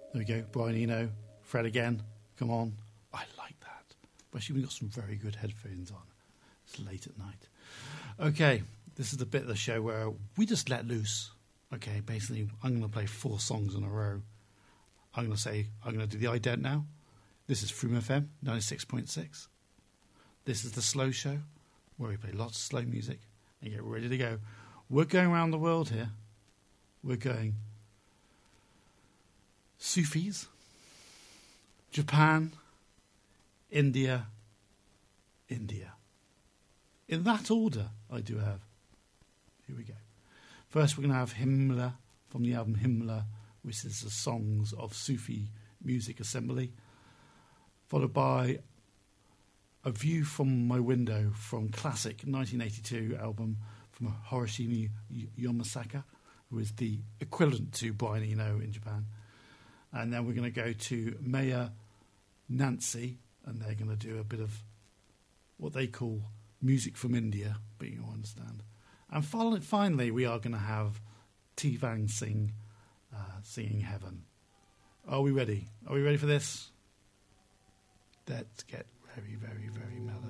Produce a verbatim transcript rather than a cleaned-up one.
There we go. Brian Eno, Fred again. Come on. I like that. Especially when you've got some very good headphones on. It's late at night. Okay, this is the bit of the show where we just let loose. Okay, basically, I'm going to play four songs in a row. I'm going to say, I'm going to do the ident now. This is Froome F M, ninety-six point six. This is the slow show, where we play lots of slow music and get ready to go. We're going around the world here. We're going Sufis, Japan, India, India. In that order, I do have. Here we go. First, we're going to have Himmler from the album Himmler, which is the Songs of Sufi Music Assembly, followed by A View from My Window from classic nineteen eighty-two album from Hiroshi Yamasaka, who is the equivalent to Brian Eno in Japan. And then we're going to go to Maya Nancy, and they're going to do a bit of what they call music from India, but you'll understand. And finally, we are going to have T-Vang sing, uh, singing Heaven. Are we ready? Are we ready for this? Let's get very, very, very mellow.